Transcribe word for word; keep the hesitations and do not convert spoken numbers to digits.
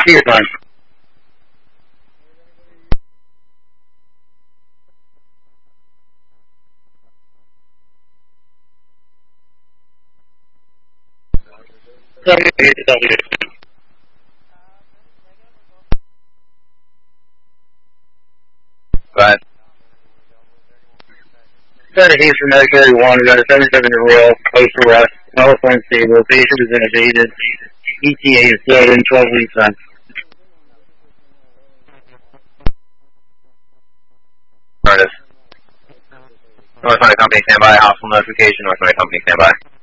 See your time. But Got a Houston Military one, we got a seventy-seven Royal, Coast West, North Unstable, patient is intubated, E T A is dead in twelve weeks on. North Hunter Company, stand by. Hospital notification. North Hunter Company, stand by.